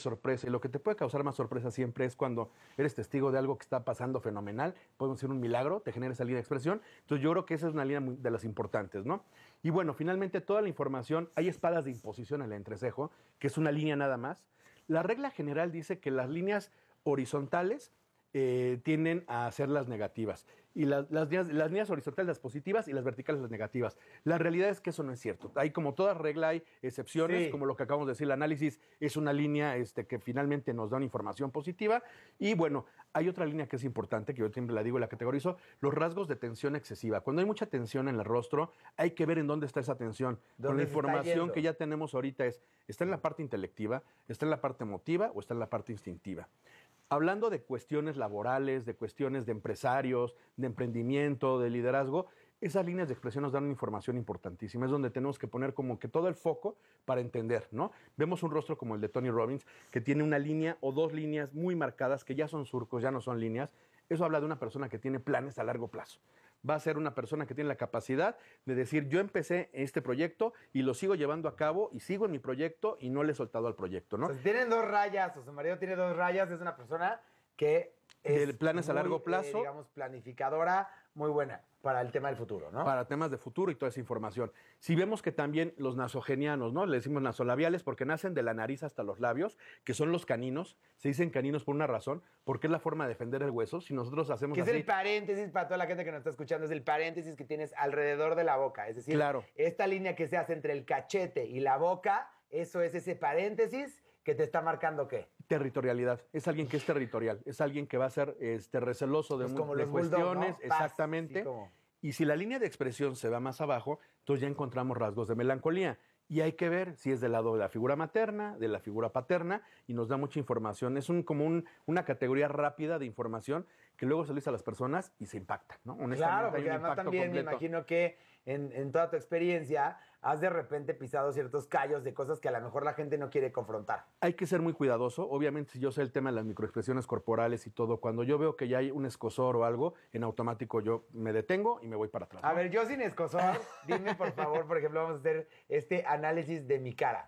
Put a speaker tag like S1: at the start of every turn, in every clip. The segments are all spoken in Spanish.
S1: sorpresa. Y lo que te puede causar más sorpresa siempre es cuando eres testigo de algo que está pasando fenomenal, podemos decir un milagro, te genera esa línea de expresión. Entonces yo creo que esa es una línea de las importantes, ¿no? Y bueno, finalmente toda la información, hay espadas de imposición en el entrecejo, que es una línea nada más. La regla general dice que las líneas horizontales tienden a ser las negativas. Y las líneas horizontales las positivas y las verticales las negativas. La realidad es que eso no es cierto. Hay como toda regla, hay excepciones, como lo que acabamos de decir, el análisis es una línea que finalmente nos da una información positiva. Y bueno, hay otra línea que es importante, que yo siempre la digo y la categorizo, los rasgos de tensión excesiva. Cuando hay mucha tensión en el rostro, hay que ver en dónde está esa tensión. Con la información que ya tenemos ahorita ¿está en la parte intelectiva, está en la parte emotiva o está en la parte instintiva? Hablando de cuestiones laborales, de cuestiones de empresarios, de emprendimiento, de liderazgo, esas líneas de expresión nos dan una información importantísima. Es donde tenemos que poner como que todo el foco para entender, ¿no? Vemos un rostro como el de Tony Robbins, que tiene una línea o dos líneas muy marcadas, que ya son surcos, ya no son líneas. Eso habla de una persona que tiene planes a largo plazo. Va a ser una persona que tiene la capacidad de decir, yo empecé este proyecto y lo sigo llevando a cabo y sigo en mi proyecto y no le he soltado al proyecto, ¿no?
S2: O sea, si tienen 2 rayas o su marido tiene 2 rayas, es una persona que es
S1: de planes a largo plazo.
S2: Digamos, planificadora, muy buena para el tema del futuro, ¿no?
S1: Para temas de futuro y toda esa información. Si vemos que también los nasogenianos, ¿no? Le decimos nasolabiales porque nacen de la nariz hasta los labios, que son los caninos. Se dicen caninos por una razón, porque es la forma de defender el hueso. Si nosotros hacemos
S2: que
S1: así...
S2: es el paréntesis para toda la gente que nos está escuchando, es el paréntesis que tienes alrededor de la boca. Es decir, esta línea que se hace entre el cachete y la boca, eso es ese paréntesis que te está marcando, ¿qué?
S1: Territorialidad. Es alguien que es territorial. Es alguien que va a ser receloso de,
S2: como
S1: de
S2: los
S1: cuestiones.
S2: Bulldog, ¿no?
S1: Exactamente.
S2: Sí, como...
S1: Y si la línea de expresión se va más abajo, entonces ya encontramos rasgos de melancolía. Y hay que ver si es del lado de la figura materna, de la figura paterna, y nos da mucha información. Es una categoría rápida de información que luego se le dice a las personas y se impacta, ¿no?
S2: Claro, porque además también me imagino que en toda tu experiencia has de repente pisado ciertos callos de cosas que a lo mejor la gente no quiere confrontar.
S1: Hay que ser muy cuidadoso. Obviamente, si yo sé el tema de las microexpresiones corporales y todo, cuando yo veo que ya hay un escozor o algo, en automático yo me detengo y me voy para atrás, ¿no?
S2: A ver, yo sin escozor, dime por favor, por ejemplo, vamos a hacer este análisis de mi cara.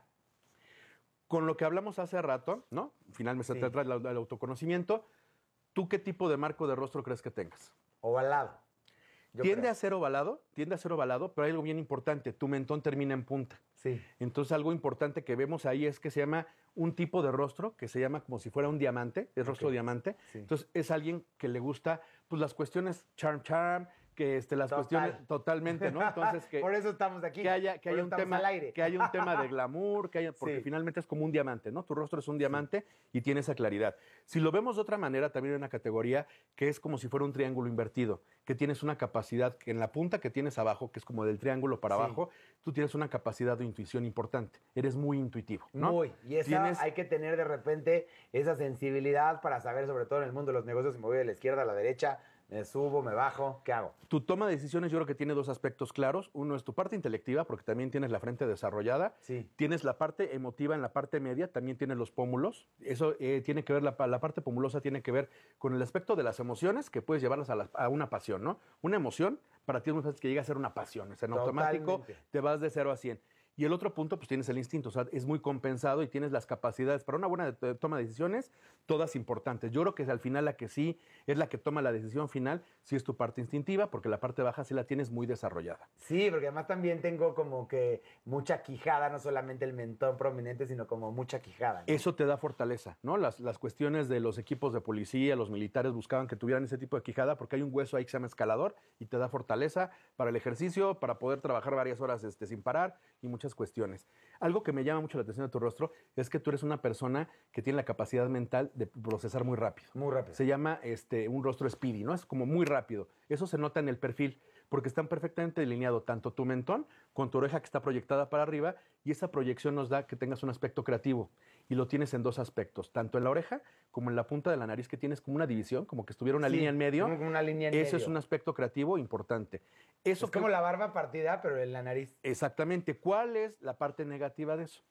S1: Con lo que hablamos hace rato, ¿no? Finalmente se trata del autoconocimiento. ¿Tú qué tipo de marco de rostro crees que tengas?
S2: Ovalado.
S1: Tiende a ser ovalado, pero hay algo bien importante. Tu mentón termina en punta.
S2: Sí.
S1: Entonces, algo importante que vemos ahí es que se llama un tipo de rostro que se llama como si fuera un diamante, es rostro diamante. Sí. Entonces, es alguien que le gusta, pues, las cuestiones charm, que las cuestiones totalmente, ¿no? Entonces
S2: por eso estamos aquí.
S1: Que haya un tema al aire. Que haya un tema de glamour, porque finalmente es como un diamante, ¿no? Tu rostro es un diamante y tiene esa claridad. Si lo vemos de otra manera, también hay una categoría que es como si fuera un triángulo invertido, que tienes una capacidad que en la punta que tienes abajo, que es como del triángulo para abajo, tú tienes una capacidad de intuición importante. Eres muy intuitivo, ¿no?
S2: Muy. Y hay que tener de repente esa sensibilidad para saber, sobre todo en el mundo de los negocios, si me voy de la izquierda a la derecha, me subo, me bajo, ¿qué hago?
S1: Tu toma de decisiones yo creo que tiene dos aspectos claros. Uno es tu parte intelectiva, porque también tienes la frente desarrollada.
S2: Sí.
S1: Tienes la parte emotiva en la parte media, también tienes los pómulos. Eso tiene que ver, la parte pomulosa tiene que ver con el aspecto de las emociones, que puedes llevarlas a una pasión, ¿no? Una emoción para ti es muy fácil que llegue a ser una pasión. O sea, en automático te vas de 0 a 100. Y el otro punto, pues tienes el instinto, o sea, es muy compensado y tienes las capacidades para una buena toma de decisiones, todas importantes. Yo creo que al final la que sí es la que toma la decisión final, sí es tu parte instintiva, porque la parte baja sí la tienes muy desarrollada.
S2: Sí, porque además también tengo como que mucha quijada, no solamente el mentón prominente, sino como mucha quijada, ¿no?
S1: Eso te da fortaleza, ¿no? Las cuestiones de los equipos de policía, los militares buscaban que tuvieran ese tipo de quijada, porque hay un hueso ahí que se llama escalador y te da fortaleza para el ejercicio, para poder trabajar varias horas sin parar y muchas cuestiones. Algo que me llama mucho la atención de tu rostro es que tú eres una persona que tiene la capacidad mental de procesar muy rápido.
S2: Muy rápido.
S1: Se llama un rostro speedy, ¿no? Es como muy rápido. Eso se nota en el perfil, porque están perfectamente delineado tanto tu mentón con tu oreja que está proyectada para arriba, y esa proyección nos da que tengas un aspecto creativo. Y lo tienes en dos aspectos, tanto en la oreja como en la punta de la nariz, que tienes como una división, como que estuviera una línea en medio.
S2: Como una línea en medio.
S1: Eso es un aspecto creativo importante. Eso
S2: es como la barba partida, pero en la nariz.
S1: Exactamente. ¿Cuál es la parte negativa de eso?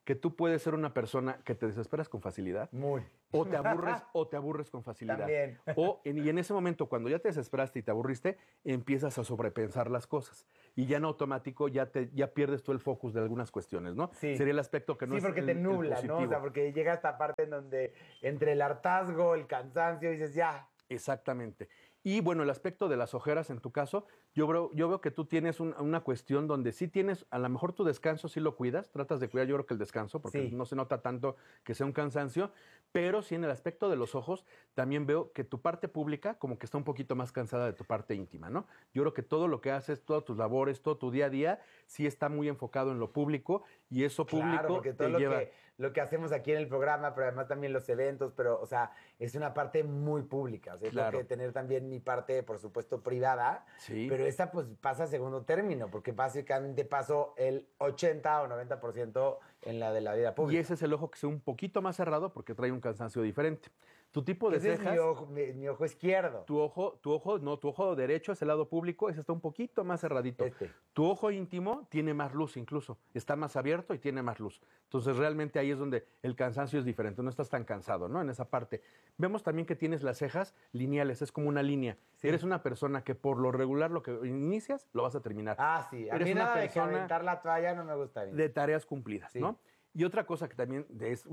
S1: que tú puedes ser una persona que te desesperas con facilidad.
S2: Muy.
S1: O te aburres con facilidad.
S2: También.
S1: Y en ese momento, cuando ya te desesperaste y te aburriste, empiezas a sobrepensar las cosas. Y ya en automático ya pierdes tú el focus de algunas cuestiones, ¿no?
S2: Sí.
S1: Sería el aspecto que no es
S2: Sí, porque te nubla, ¿no? O sea, porque llega esta parte en donde entre el hartazgo, el cansancio, dices ya.
S1: Exactamente. Y bueno, el aspecto de las ojeras, en tu caso, yo veo que tú tienes una cuestión donde sí tienes, a lo mejor tu descanso sí lo cuidas, tratas de cuidar yo creo que el descanso, porque no se nota tanto que sea un cansancio, pero sí en el aspecto de los ojos, también veo que tu parte pública como que está un poquito más cansada de tu parte íntima, ¿no? Yo creo que todo lo que haces, todas tus labores, todo tu día a día, sí está muy enfocado en lo público y eso público
S2: claro, porque todo
S1: te lleva...
S2: lo que hacemos aquí en el programa, pero además también los eventos, pero, o sea, es una parte muy pública. O sea,
S1: claro.
S2: tengo que tener también mi parte, por supuesto, privada,
S1: sí.
S2: pero esa pues pasa a segundo término, porque básicamente paso el 80 o 90% en la de la vida pública.
S1: Y ese es el ojo que sea un poquito más cerrado porque trae un cansancio diferente. Tu tipo de
S2: ese
S1: cejas...
S2: es mi ojo izquierdo.
S1: Tu ojo derecho es el lado público, ese está un poquito más cerradito. Tu ojo íntimo tiene más luz incluso, está más abierto y tiene más luz. Entonces realmente ahí es donde el cansancio es diferente, no estás tan cansado, ¿no? En esa parte. Vemos también que tienes las cejas lineales, es como una línea. Sí. Eres una persona que por lo regular lo que inicias lo vas a terminar.
S2: Ah, sí. A
S1: Eres
S2: mí
S1: una
S2: nada
S1: persona
S2: de que aventar la toalla no me gusta bien.
S1: De tareas cumplidas, sí. ¿no? Y otra cosa que también es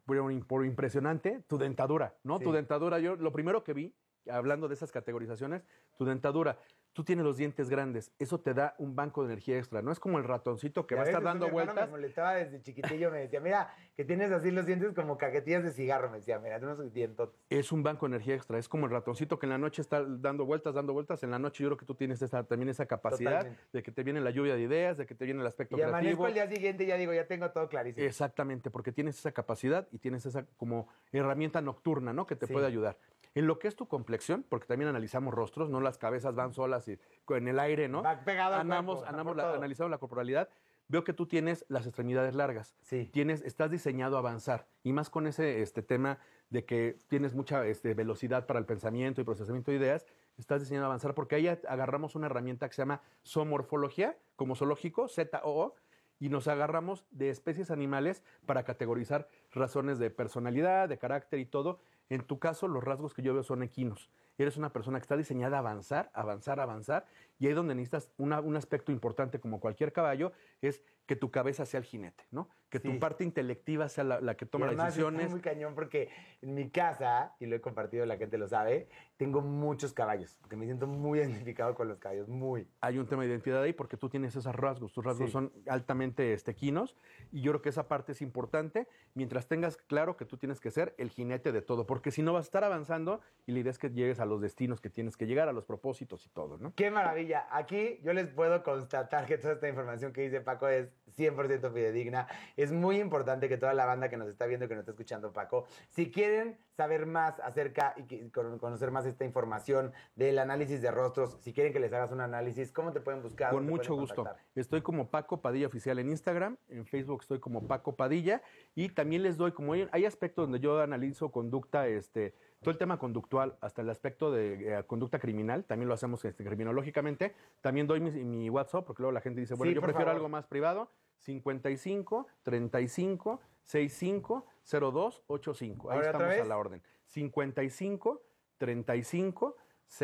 S1: por impresionante, tu dentadura, ¿no? Sí. Tu dentadura, yo lo primero que vi, hablando de esas categorizaciones, tu dentadura, tú tienes los dientes grandes, eso te da un banco de energía extra, no es como el ratoncito que va a estar dando vueltas.
S2: Me molestaba desde chiquitillo, me decía, mira, que tienes así los dientes como cajetillas de cigarro, me decía, mira, unos dientotes.
S1: Es un banco de energía extra, es como el ratoncito que en la noche está dando vueltas, en la noche yo creo que tú tienes también esa capacidad. Totalmente. De que te viene la lluvia de ideas, de que te viene el aspecto creativo. Y amanezco
S2: al día siguiente y ya digo, ya tengo todo clarísimo.
S1: Exactamente, porque tienes esa capacidad y tienes esa como herramienta nocturna, ¿no? Que te puede ayudar. En lo que es tu complexión, porque también analizamos rostros, no las cabezas van solas y en el aire, ¿no?
S2: Va pegado al cuerpo,
S1: analizamos la corporalidad. Veo que tú tienes las extremidades largas.
S2: Sí.
S1: Estás diseñado a avanzar. Y más con ese tema de que tienes mucha velocidad para el pensamiento y procesamiento de ideas, estás diseñado a avanzar porque ahí agarramos una herramienta que se llama zoomorfología, como zoológico, ZOO, y nos agarramos de especies animales para categorizar razones de personalidad, de carácter y todo. En tu caso, los rasgos que yo veo son equinos. Eres una persona que está diseñada a avanzar, avanzar, avanzar, y ahí donde necesitas un aspecto importante como cualquier caballo es que tu cabeza sea el jinete, ¿no? Que tu parte intelectiva sea la que toma las decisiones.
S2: Es muy cañón porque en mi casa, y lo he compartido, la gente lo sabe, tengo muchos caballos, porque me siento muy identificado con los caballos, muy.
S1: Hay un tema de identidad ahí porque tú tienes esos rasgos, tus rasgos son altamente equinos, y yo creo que esa parte es importante, mientras tengas claro que tú tienes que ser el jinete de todo, porque si no vas a estar avanzando y la idea es que llegues a los destinos que tienes que llegar, a los propósitos y todo, ¿no?
S2: ¡Qué maravilla! Aquí yo les puedo constatar que toda esta información que dice Paco es 100% fidedigna. Es muy importante que toda la banda que nos está viendo, que nos está escuchando, Paco, si quieren saber más acerca y conocer más esta información del análisis de rostros, si quieren que les hagas un análisis, ¿cómo te pueden buscar?
S1: Con mucho gusto. Estoy como Paco Padilla Oficial en Instagram, en Facebook estoy como Paco Padilla, y también les doy, como hay aspectos donde yo analizo conducta, todo el tema conductual, hasta el aspecto de conducta criminal, también lo hacemos criminológicamente. También doy mi WhatsApp, porque luego la gente dice, bueno, yo prefiero algo más privado. 55 35 65 02 85. Ahí estamos a la orden. 55 35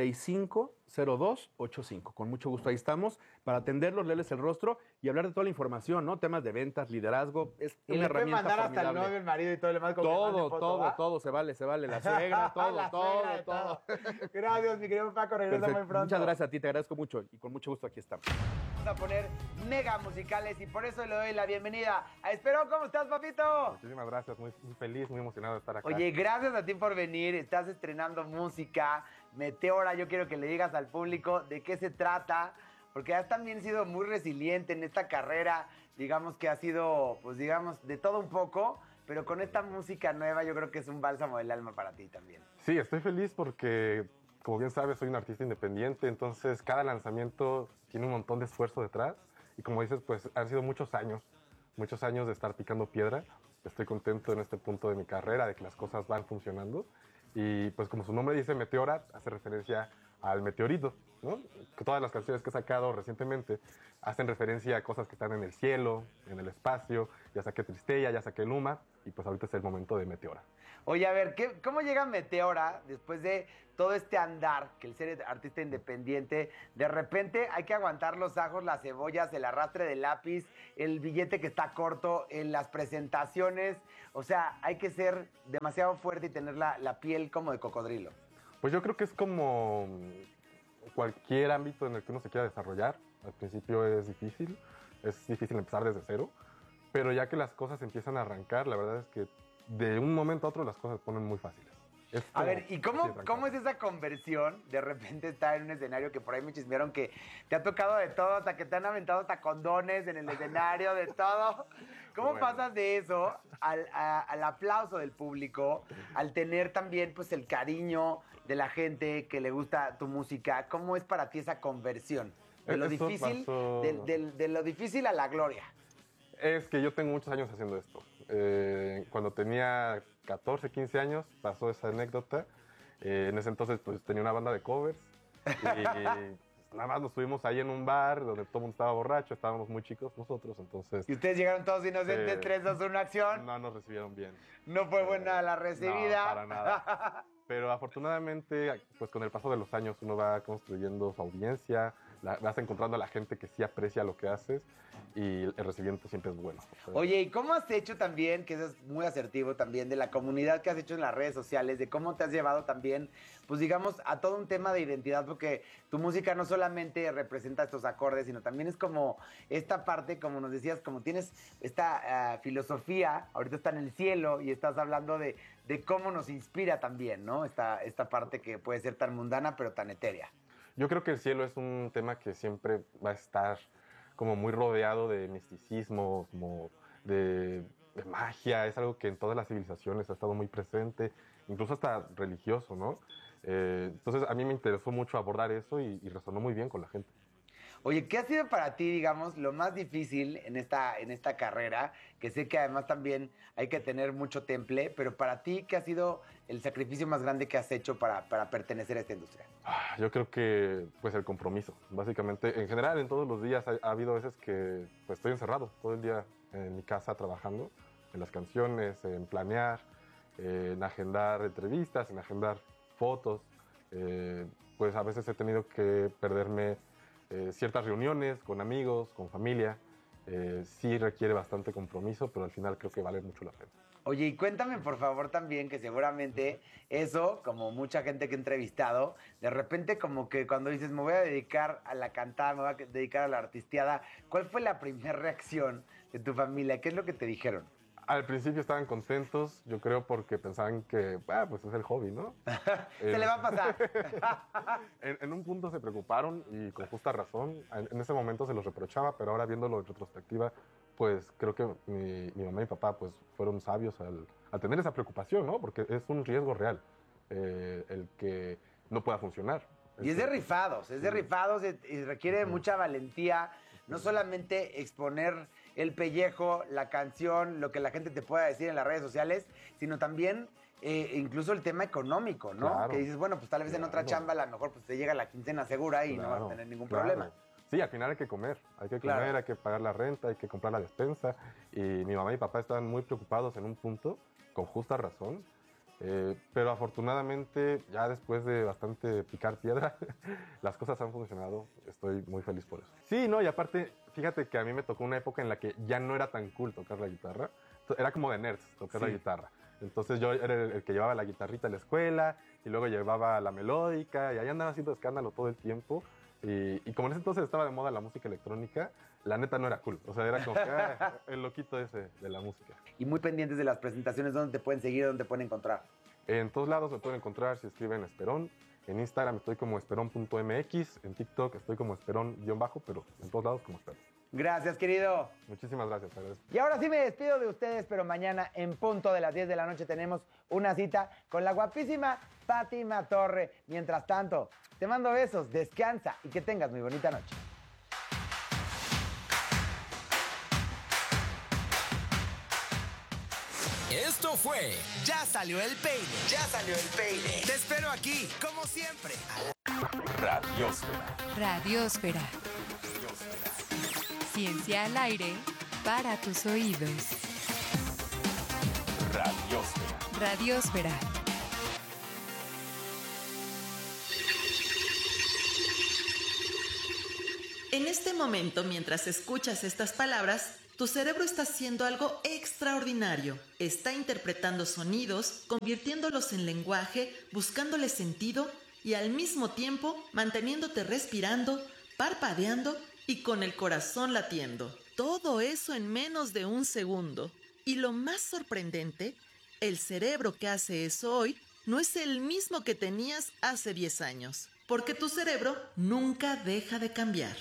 S1: 65 02 85. Con mucho gusto ahí estamos para atenderlos, leerles el rostro y hablar de toda la información, ¿no? Temas de ventas, liderazgo, es una herramienta
S2: mandar
S1: formidable.
S2: hasta el novio, el marido y todo lo demás.
S1: Todo se vale, la suegra, todo.
S2: Gracias, mi querido Paco, regresa muy pronto.
S1: Muchas gracias a ti, te agradezco mucho y con mucho gusto aquí estamos.
S2: Vamos a poner mega musicales y por eso le doy la bienvenida a Espero. ¿Cómo estás, papito?
S3: Muchísimas gracias, muy feliz, muy emocionado de estar acá.
S2: Oye, gracias a ti por venir, estás estrenando música, Meteora, yo quiero que le digas al público de qué se trata, porque has también sido muy resiliente en esta carrera, digamos que ha sido, pues digamos, de todo un poco, pero con esta música nueva yo creo que es un bálsamo del alma para ti también.
S3: Sí, estoy feliz porque, como bien sabes, soy un artista independiente, entonces cada lanzamiento tiene un montón de esfuerzo detrás, y como dices, pues han sido muchos años de estar picando piedra. Estoy contento en este punto de mi carrera, de que las cosas van funcionando. Y pues como su nombre dice, Meteora, hace referencia al meteorito, ¿no? Que todas las canciones que he sacado recientemente hacen referencia a cosas que están en el cielo, en el espacio. Ya saqué Tristella, ya saqué Luma, y pues ahorita es el momento de Meteora.
S2: Oye, a ver, ¿cómo llega Meteora después de todo este andar, que el ser artista independiente, de repente hay que aguantar los ajos, las cebollas, el arrastre del lápiz, el billete que está corto, en las presentaciones? O sea, hay que ser demasiado fuerte y tener la piel como de cocodrilo.
S3: Pues yo creo que es como cualquier ámbito en el que uno se quiera desarrollar. Al principio es difícil empezar desde cero, pero ya que las cosas empiezan a arrancar, la verdad es que de un momento a otro las cosas se ponen muy fáciles.
S2: A ver, ¿y cómo es esa conversión? De repente estar en un escenario que por ahí me chismearon que te ha tocado de todo, hasta que te han aventado hasta condones en el escenario, de todo. ¿Cómo pasas de eso al aplauso del público, al tener también pues el cariño de la gente que le gusta tu música? ¿Cómo es para ti esa conversión? De lo difícil, de lo difícil a la gloria.
S3: Es que yo tengo muchos años haciendo esto. Cuando tenía 14, 15 años pasó esa anécdota. En ese entonces pues tenía una banda de covers y nada más nos subimos ahí en un bar donde todo el mundo estaba borracho, estábamos muy chicos nosotros, entonces...
S2: ¿Y ustedes llegaron todos inocentes, 3, 2, 1, acción?
S3: No nos recibieron bien.
S2: ¿No fue buena la recibida?
S3: No, para nada. Pero afortunadamente, pues con el paso de los años uno va construyendo su audiencia, vas encontrando a la gente que sí aprecia lo que haces y el recibimiento siempre es bueno.
S2: Oye, ¿y cómo has hecho también, que eso es muy asertivo también, de la comunidad que has hecho en las redes sociales, de cómo te has llevado también, pues digamos, a todo un tema de identidad? Porque tu música no solamente representa estos acordes, sino también es como esta parte, como nos decías, como tienes esta filosofía, ahorita está en el cielo y estás hablando de cómo nos inspira también, ¿no? Esta parte que puede ser tan mundana, pero tan etérea.
S3: Yo creo que el cielo es un tema que siempre va a estar como muy rodeado de misticismo, como de magia. Es algo que en todas las civilizaciones ha estado muy presente, incluso hasta religioso, ¿no? Entonces a mí me interesó mucho abordar eso y resonó muy bien con la gente.
S2: Oye, ¿qué ha sido para ti, digamos, lo más difícil en esta carrera? Que sé que además también hay que tener mucho temple, pero para ti, ¿qué ha sido el sacrificio más grande que has hecho para pertenecer a esta industria?
S3: Yo creo que pues el compromiso, básicamente. En general, en todos los días ha habido veces que pues, estoy encerrado todo el día en mi casa trabajando, en las canciones, en planear, en agendar entrevistas, en agendar fotos. Pues a veces he tenido que perderme ciertas reuniones con amigos, con familia. Sí requiere bastante compromiso, pero al final creo que vale mucho la pena.
S2: Oye, y cuéntame por favor también, que seguramente eso, como mucha gente que he entrevistado, de repente como que cuando dices me voy a dedicar a la cantada, me voy a dedicar a la artisteada, ¿cuál fue la primera reacción de tu familia? ¿Qué es lo que te dijeron?
S3: Al principio estaban contentos, yo creo, porque pensaban que, pues es el hobby, ¿no?
S2: Se le va a pasar.
S3: En un punto se preocuparon y con justa razón. En ese momento se los reprochaba, pero ahora viéndolo en retrospectiva, pues creo que mi mamá y papá pues fueron sabios al tener esa preocupación, ¿no? Porque es un riesgo real el que no pueda funcionar.
S2: Y es de rifados y requiere mucha valentía, no solamente exponer el pellejo, la canción, lo que la gente te pueda decir en las redes sociales, sino también incluso el tema económico, ¿no?
S3: Claro.
S2: Que dices, bueno, pues tal vez en otra chamba a lo mejor pues te llega la quincena segura y no vas a tener ningún problema.
S3: Sí, al final hay que comer, hay que pagar la renta, hay que comprar la despensa. Y mi mamá y papá estaban muy preocupados en un punto, con justa razón. Pero afortunadamente, ya después de bastante picar piedra, las cosas han funcionado. Estoy muy feliz por eso. Sí, no, y aparte, fíjate que a mí me tocó una época en la que ya no era tan cool tocar la guitarra. Era como de nerds tocar la guitarra. Entonces yo era el que llevaba la guitarrita a la escuela y luego llevaba la melódica y ahí andaba haciendo escándalo todo el tiempo. Y como en ese entonces estaba de moda la música electrónica, la neta no era cool. O sea, era como que, el loquito ese de la música.
S2: Y muy pendientes de las presentaciones, ¿dónde te pueden seguir, dónde te pueden encontrar?
S3: En todos lados me pueden encontrar si escriben Esperón. En Instagram estoy como esperón.mx. En TikTok estoy como esperón_, pero en todos lados como Esperón.
S2: Gracias, querido.
S3: Muchísimas gracias. Agradezco.
S2: Y ahora sí me despido de ustedes, pero mañana en punto de las 10 de la noche tenemos una cita con la guapísima Fátima Torre. Mientras tanto, te mando besos, descansa y que tengas muy bonita noche.
S4: Esto fue Ya Salió el Peine. Ya Salió el Peine. Te espero aquí, como siempre, a Radiósfera.
S5: Radiósfera. Ciencia al aire para tus oídos.
S4: Radiósfera.
S5: Radiósfera.
S6: En este momento, mientras escuchas estas palabras, tu cerebro está haciendo algo extraordinario. Está interpretando sonidos, convirtiéndolos en lenguaje, buscándole sentido y al mismo tiempo manteniéndote respirando, parpadeando y con el corazón latiendo. Todo eso en menos de un segundo. Y lo más sorprendente, el cerebro que hace eso hoy no es el mismo que tenías hace 10 años. Porque tu cerebro nunca deja de cambiar.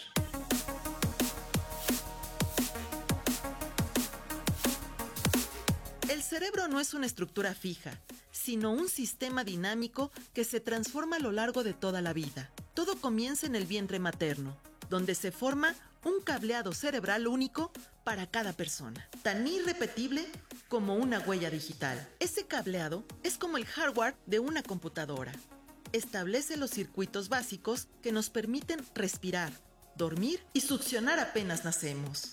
S6: El cerebro no es una estructura fija, sino un sistema dinámico que se transforma a lo largo de toda la vida. Todo comienza en el vientre materno, donde se forma un cableado cerebral único para cada persona, tan irrepetible como una huella digital. Ese cableado es como el hardware de una computadora. Establece los circuitos básicos que nos permiten respirar, dormir y succionar apenas nacemos.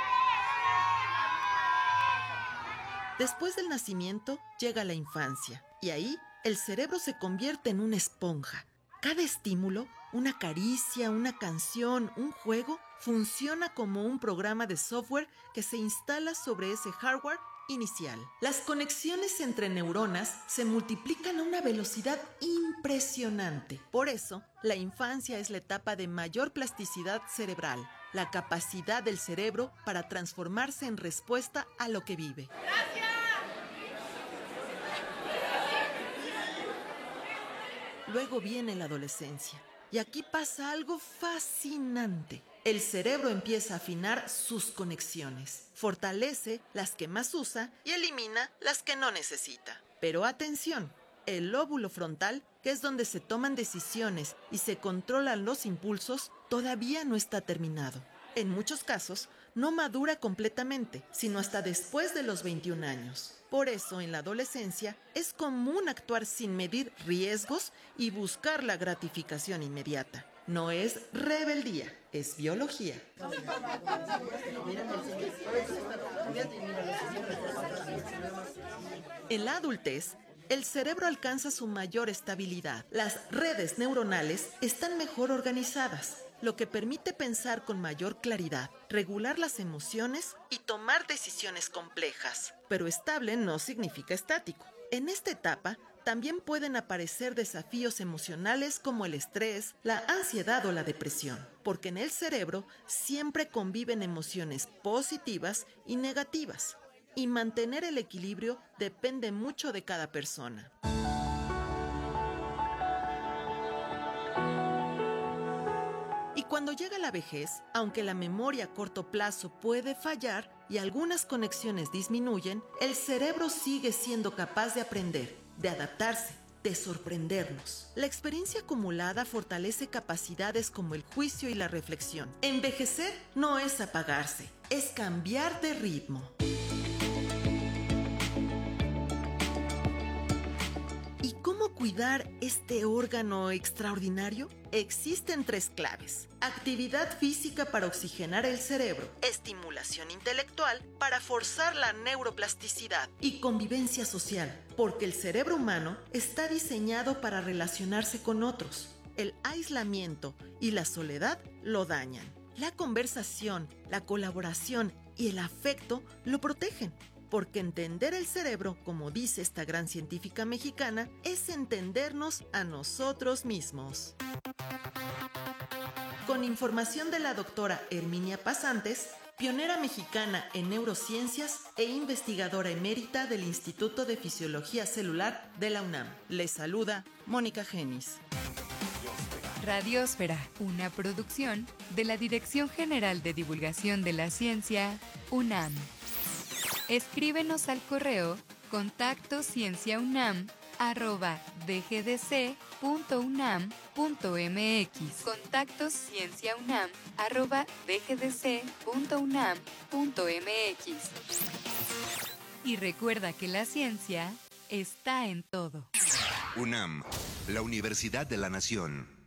S6: Después del nacimiento llega la infancia y ahí el cerebro se convierte en una esponja. Cada estímulo, una caricia, una canción, un juego, funciona como un programa de software que se instala sobre ese hardware inicial. Las conexiones entre neuronas se multiplican a una velocidad impresionante. Por eso, la infancia es la etapa de mayor plasticidad cerebral, la capacidad del cerebro para transformarse en respuesta a lo que vive. Luego viene la adolescencia. Y aquí pasa algo fascinante. El cerebro empieza a afinar sus conexiones, fortalece las que más usa y elimina las que no necesita. Pero atención, el lóbulo frontal, que es donde se toman decisiones y se controlan los impulsos, todavía no está terminado. En muchos casos, no madura completamente, sino hasta después de los 21 años. Por eso, en la adolescencia, es común actuar sin medir riesgos y buscar la gratificación inmediata. No es rebeldía, es biología. En la adultez, el cerebro alcanza su mayor estabilidad. Las redes neuronales están mejor organizadas, lo que permite pensar con mayor claridad, regular las emociones y tomar decisiones complejas. Pero estable no significa estático. En esta etapa, también pueden aparecer desafíos emocionales como el estrés, la ansiedad o la depresión, porque en el cerebro siempre conviven emociones positivas y negativas, y mantener el equilibrio depende mucho de cada persona. Y cuando llega la vejez, aunque la memoria a corto plazo puede fallar y algunas conexiones disminuyen, el cerebro sigue siendo capaz de aprender, de adaptarse, de sorprendernos. La experiencia acumulada fortalece capacidades como el juicio y la reflexión. Envejecer no es apagarse, es cambiar de ritmo. ¿Y cómo cuidar este órgano extraordinario? Existen 3 claves: actividad física para oxigenar el cerebro, estimulación intelectual para forzar la neuroplasticidad y convivencia social, porque el cerebro humano está diseñado para relacionarse con otros. El aislamiento y la soledad lo dañan. La conversación, la colaboración y el afecto lo protegen. Porque entender el cerebro, como dice esta gran científica mexicana, es entendernos a nosotros mismos. Con información de la doctora Herminia Pasantes, pionera mexicana en neurociencias e investigadora emérita del Instituto de Fisiología Celular de la UNAM. Les saluda Mónica Genis.
S5: Radiósfera, una producción de la Dirección General de Divulgación de la Ciencia, UNAM. Escríbenos al correo contactoscienciaunam@dgdc.unam.mx. contactoscienciaunam@dgdc.unam.mx. Y recuerda que la ciencia está en todo.
S7: UNAM, la Universidad de la Nación.